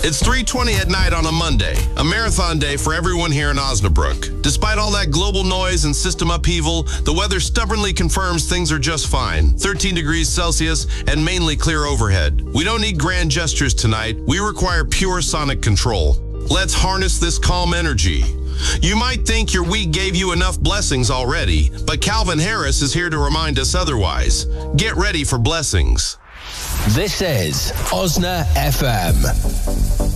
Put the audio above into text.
It's 3:20 at night on a Monday, a marathon day for everyone here in Osnabrück. Despite all that global noise and system upheaval, the weather stubbornly confirms things are just fine. 13 degrees Celsius and mainly clear overhead. We don't need grand gestures tonight. We require pure sonic control. Let's harness this calm energy. You might think your week gave you enough blessings already, but Calvin Harris is here to remind us otherwise. Get ready for blessings. This is Osna FM.